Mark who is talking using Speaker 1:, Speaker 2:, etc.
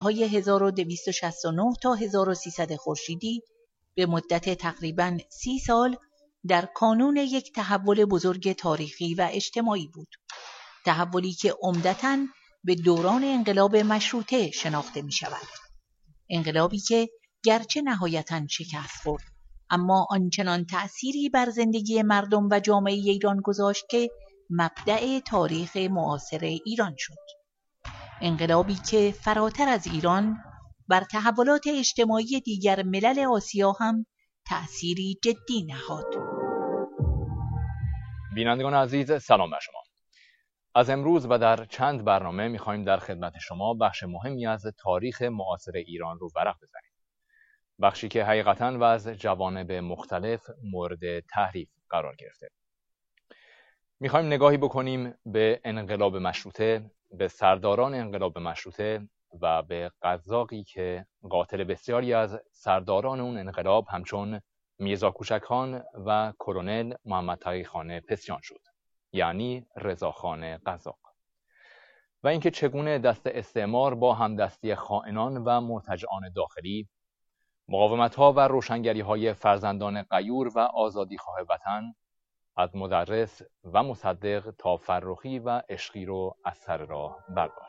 Speaker 1: سالهای 1269 تا 1300 خورشیدی به مدت تقریباً 30 سال در کانون یک تحول بزرگ تاریخی و اجتماعی بود. تحولی که عمدتاً به دوران انقلاب مشروطه شناخته می شود. انقلابی که گرچه نهایتاً شکست خورد، اما آنچنان تأثیری بر زندگی مردم و جامعه ایران گذاشت که مبدأ تاریخ معاصر ایران شد. انقلابی که فراتر از ایران بر تحولات اجتماعی دیگر ملل آسیا هم تأثیری جدی نهاد.
Speaker 2: بینندگان عزیز، سلام بر شما. از امروز و در چند برنامه می‌خوایم در خدمت شما بخش مهمی از تاریخ معاصر ایران رو ورق بزنیم. بخشی که حقیقتاً و از جوانب مختلف مورد تحریف قرار گرفته. می‌خوایم نگاهی بکنیم به انقلاب مشروطه، به سرداران انقلاب مشروطه و به قزاقی که قاتل بسیاری از سرداران اون انقلاب همچون میرزا کوچک‌خان و کرنل محمد تقی‌خان پسیان شد، یعنی رضاخان قزاق. و اینکه چگونه دست استعمار با همدستی خائنان و مرتجعان داخلی مقاومت‌ها و روشنگری‌های فرزندان غیور و آزادیخواه وطن از مدرس و مصدق تا فرخی و عشقی رو از سر راه برداشت.